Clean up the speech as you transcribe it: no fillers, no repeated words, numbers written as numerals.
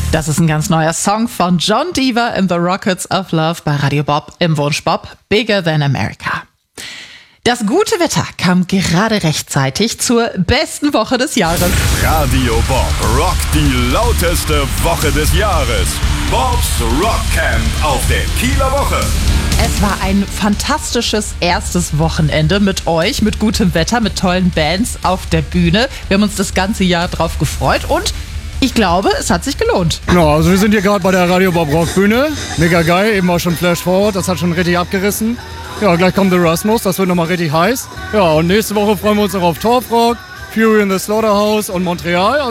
Das ist ein ganz neuer Song von John Deaver in The Rockets of Love bei Radio Bob im Wunsch Bob, Bigger Than America. Das gute Wetter kam gerade rechtzeitig zur besten Woche des Jahres. Radio Bob rockt die lauteste Woche des Jahres. Bobs Rockcamp auf der Kieler Woche. Es war ein fantastisches erstes Wochenende mit euch, mit gutem Wetter, mit tollen Bands auf der Bühne. Wir haben uns das ganze Jahr drauf gefreut und ich glaube, es hat sich gelohnt. Ja, also wir sind hier gerade bei der Radio Bob Rock Bühne. Mega geil, eben auch schon Flash Forward, das hat schon richtig abgerissen. Ja, gleich kommt The Rasmus, das wird nochmal richtig heiß. Ja, und nächste Woche freuen wir uns noch auf Torfrock, Fury in the Slaughterhouse und Montreal.